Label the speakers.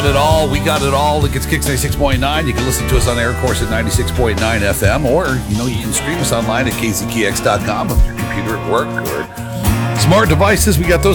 Speaker 1: got it all. We got it all. It gets Kicks 96.9. You can listen to us on air, of course, at 96.9 FM, or, you can stream us online at kzkx.com if your computer at work or smart devices. We got those